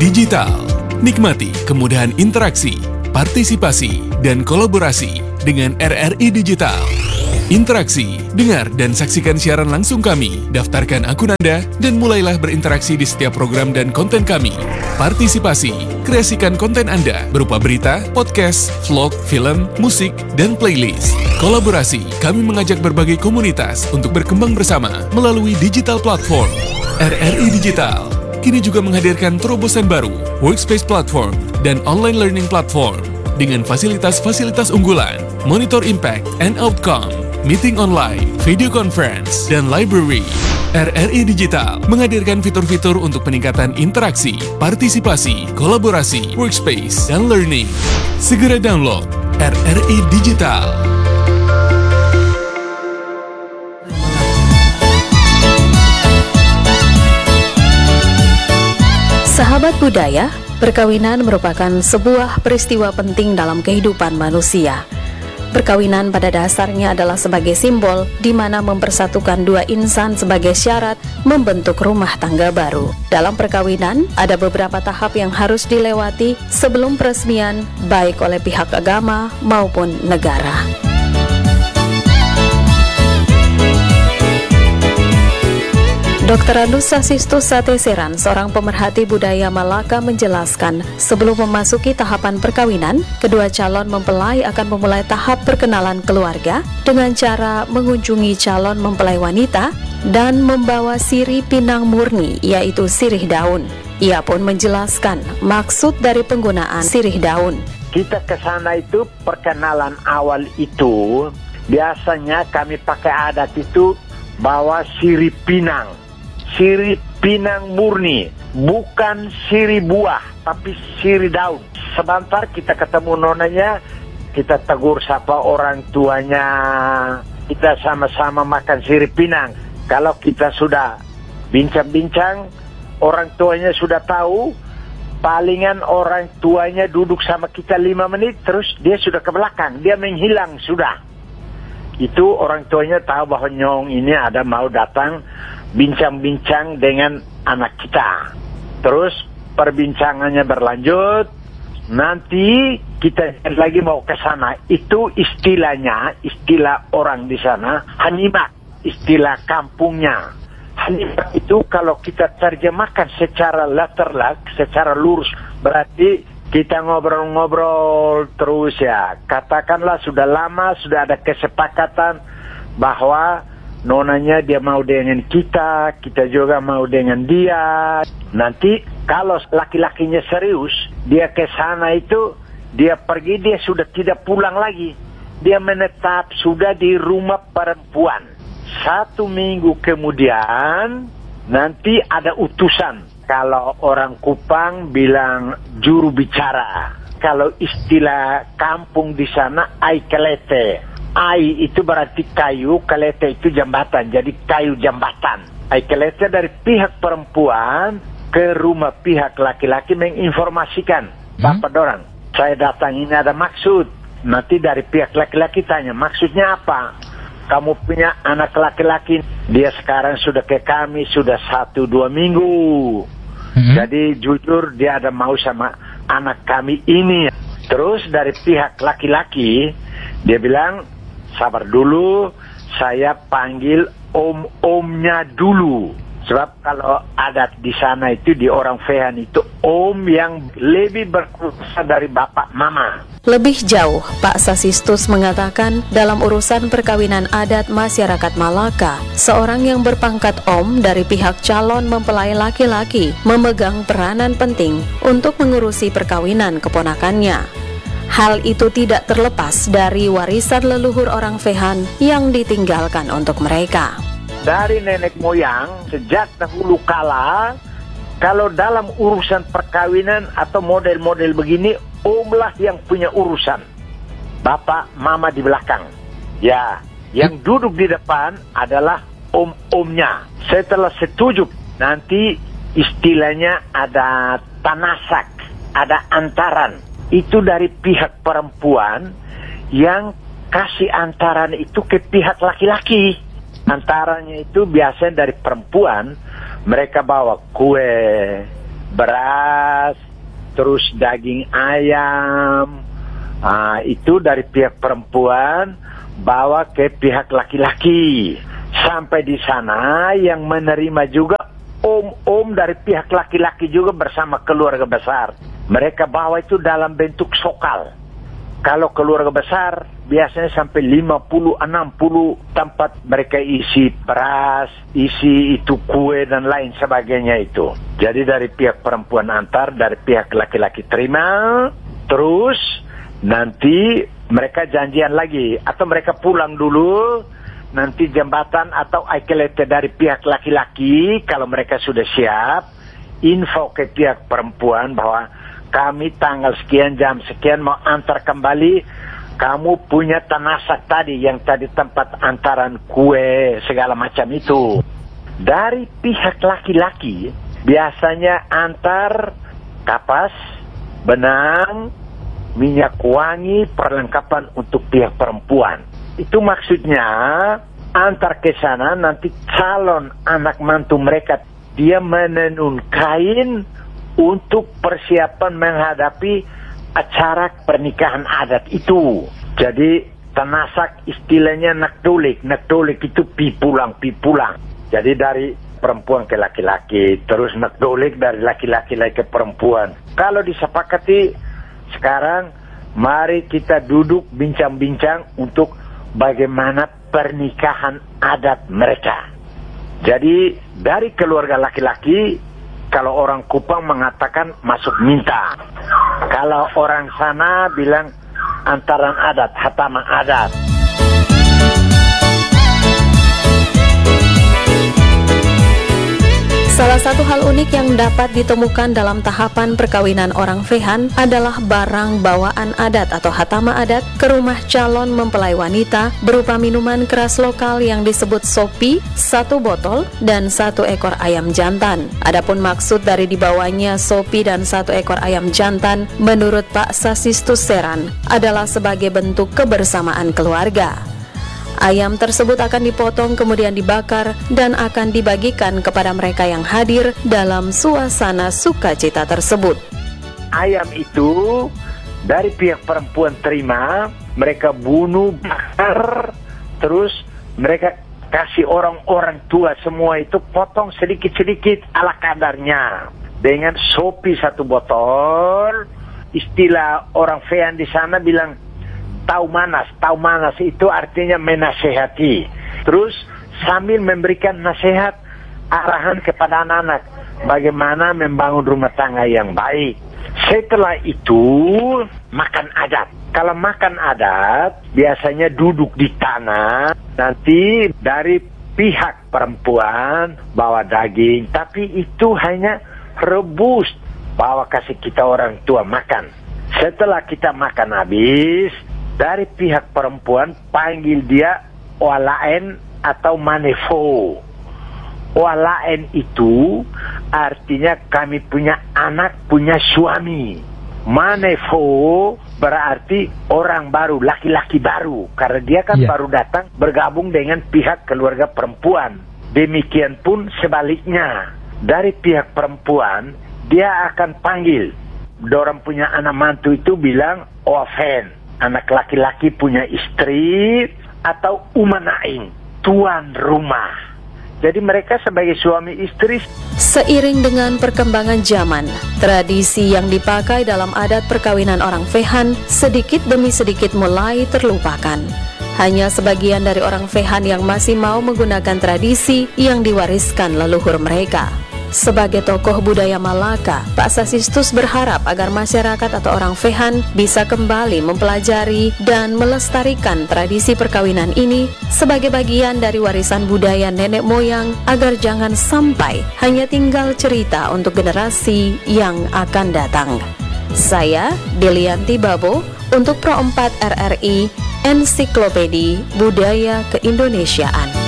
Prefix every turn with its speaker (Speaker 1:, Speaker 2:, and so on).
Speaker 1: digital. Nikmati kemudahan interaksi, partisipasi, dan kolaborasi dengan RRI Digital. Interaksi, dengar dan saksikan siaran langsung kami, daftarkan akun Anda, dan mulailah berinteraksi di setiap program dan konten kami. Partisipasi, kreasikan konten Anda berupa berita, podcast, vlog, film, musik, dan playlist. Kolaborasi, kami mengajak berbagai komunitas untuk berkembang bersama melalui digital platform. RRI Digital kini juga menghadirkan terobosan baru, workspace platform, dan online learning platform dengan fasilitas-fasilitas unggulan, monitor impact and outcome, meeting online, video conference, dan library. RRI Digital menghadirkan fitur-fitur untuk peningkatan interaksi, partisipasi, kolaborasi, workspace, dan learning. Segera download RRI Digital.
Speaker 2: Sahabat budaya, perkawinan merupakan sebuah peristiwa penting dalam kehidupan manusia. Perkawinan pada dasarnya adalah sebagai simbol di mana mempersatukan dua insan sebagai syarat membentuk rumah tangga baru. Dalam perkawinan, ada beberapa tahap yang harus dilewati sebelum peresmian baik oleh pihak agama maupun negara. Dr. Anusasistus Sateseran, seorang pemerhati budaya Malaka, menjelaskan sebelum memasuki tahapan perkawinan, kedua calon mempelai akan memulai tahap perkenalan keluarga dengan cara mengunjungi calon mempelai wanita dan membawa sirih pinang murni, yaitu sirih daun. Ia pun menjelaskan maksud dari penggunaan sirih daun.
Speaker 3: Kita ke sana itu perkenalan awal itu biasanya kami pakai adat itu bawa sirih pinang. Sirih pinang murni, bukan sirih buah, tapi sirih daun. Sebentar kita ketemu nonanya, kita tegur sapa orang tuanya, kita sama-sama makan sirih pinang. Kalau kita sudah bincang-bincang, orang tuanya sudah tahu, palingan orang tuanya duduk sama kita 5 menit, terus dia sudah ke belakang, dia menghilang sudah. Itu orang tuanya tahu bahwa nyong ini ada mau datang bincang-bincang dengan anak kita. Terus perbincangannya berlanjut, nanti kita lagi mau ke sana. Itu istilahnya, istilah orang di sana, hanimak, istilah kampungnya. Hanimak itu kalau kita terjemahkan secara letterlek, secara lurus, berarti kita ngobrol-ngobrol terus ya. Katakanlah sudah lama, sudah ada kesepakatan bahwa nonanya dia mau dengan kita, kita juga mau dengan dia. Nanti kalau laki-lakinya serius, dia ke sana itu, dia pergi, dia sudah tidak pulang lagi. Dia menetap sudah di rumah perempuan. 1 minggu kemudian, nanti ada utusan. Kalau orang Kupang bilang juru bicara. Kalau istilah kampung di sana, aikelete. Ai itu berarti kayu, kelete itu jambatan, jadi kayu jambatan. Ai kelete dari pihak perempuan ke rumah pihak laki-laki menginformasikan, Bapak dorang, saya datang ini ada maksud. Nanti dari pihak laki-laki tanya, maksudnya apa? Kamu punya anak laki-laki, dia sekarang sudah ke kami, sudah 1-2 minggu. Jadi jujur dia ada mau sama anak kami ini. Terus dari pihak laki-laki, dia bilang, sabar dulu, saya panggil om-omnya dulu. Sebab kalau adat di sana itu, di orang Fehan itu, om yang lebih berkuasa dari bapak mama.
Speaker 2: Lebih jauh, Pak Sasistus mengatakan dalam urusan perkawinan adat masyarakat Malaka, seorang yang berpangkat om dari pihak calon mempelai laki-laki memegang peranan penting untuk mengurusi perkawinan keponakannya. Hal itu tidak terlepas dari warisan leluhur orang Fehan yang ditinggalkan untuk mereka.
Speaker 3: Dari nenek moyang, sejak dahulu kala, kalau dalam urusan perkawinan atau model-model begini, omlah yang punya urusan. Bapak, mama di belakang. Ya, yang duduk di depan adalah om-omnya. Setelah setuju, nanti istilahnya ada tanasak, ada antaran. Itu dari pihak perempuan yang kasih antaran itu ke pihak laki-laki. Antarannya itu biasanya dari perempuan, mereka bawa kue, beras, terus daging ayam. Itu dari pihak perempuan bawa ke pihak laki-laki. Sampai di sana yang menerima juga om-om dari pihak laki-laki juga bersama keluarga besar. Mereka bawa itu dalam bentuk sokal. Kalau keluarga besar biasanya sampai 50-60 tempat mereka isi beras, isi itu kue dan lain sebagainya itu. Jadi dari pihak perempuan antar, dari pihak laki-laki terima, terus nanti mereka janjian lagi atau mereka pulang dulu, nanti jembatan atau aikelete dari pihak laki-laki kalau mereka sudah siap, info ke pihak perempuan bahwa kami tanggal sekian jam sekian mau antar kembali, kamu punya tanasak tadi yang tadi tempat antaran kue segala macam itu. Dari pihak laki-laki biasanya antar kapas, benang, minyak wangi, perlengkapan untuk pihak perempuan. Itu maksudnya antar ke sana, nanti calon anak mantu mereka dia menenun kain untuk persiapan menghadapi acara pernikahan adat itu. Jadi tanasak istilahnya nakdolik. Nakdolik itu pi pulang. Jadi dari perempuan ke laki-laki, terus nakdolik dari laki-laki ke perempuan. Kalau disepakati sekarang, mari kita duduk bincang-bincang untuk bagaimana pernikahan adat mereka. Jadi dari keluarga laki-laki, kalau orang Kupang mengatakan masuk minta. Kalau orang sana bilang antaran adat, hatama adat.
Speaker 2: Salah satu hal unik yang dapat ditemukan dalam tahapan perkawinan orang Fehan adalah barang bawaan adat atau hatama adat ke rumah calon mempelai wanita berupa minuman keras lokal yang disebut sopi, 1 botol, dan 1 ekor ayam jantan. Adapun maksud dari dibawanya sopi dan 1 ekor ayam jantan menurut Pak Sasistus Seran adalah sebagai bentuk kebersamaan keluarga. Ayam tersebut akan dipotong kemudian dibakar dan akan dibagikan kepada mereka yang hadir dalam suasana sukacita tersebut.
Speaker 3: Ayam itu dari pihak perempuan terima, mereka bunuh, bakar, terus mereka kasih orang-orang tua semua itu potong sedikit-sedikit ala kadarnya. Dengan sopi 1 botol, istilah orang Fehan di sana bilang tahu manas itu artinya menasehati. Terus sambil memberikan nasihat, arahan kepada anak-anak bagaimana membangun rumah tangga yang baik. Setelah itu makan adat. Kalau makan adat biasanya duduk di tanah. Nanti dari pihak perempuan bawa daging, tapi itu hanya rebus, bawa kasih kita orang tua makan. Setelah kita makan habis, dari pihak perempuan panggil dia walaen atau manefo. Walaen itu artinya kami punya anak, punya suami. Manefo berarti orang baru, laki-laki baru. Karena dia kan baru datang bergabung dengan pihak keluarga perempuan. Demikian pun sebaliknya. Dari pihak perempuan, dia akan panggil. Dorang punya anak mantu itu bilang oafen. Anak laki-laki punya istri atau umanaing, tuan rumah. Jadi mereka sebagai suami istri.
Speaker 2: Seiring dengan perkembangan zaman, tradisi yang dipakai dalam adat perkawinan orang Fehan sedikit demi sedikit mulai terlupakan. Hanya sebagian dari orang Fehan yang masih mau menggunakan tradisi yang diwariskan leluhur mereka. Sebagai tokoh budaya Malaka, Pak Sasistus berharap agar masyarakat atau orang Fehan bisa kembali mempelajari dan melestarikan tradisi perkawinan ini sebagai bagian dari warisan budaya nenek moyang agar jangan sampai hanya tinggal cerita untuk generasi yang akan datang. Saya, Delianti Babo, untuk Pro 4 RRI, Ensiklopedi Budaya Keindonesiaan.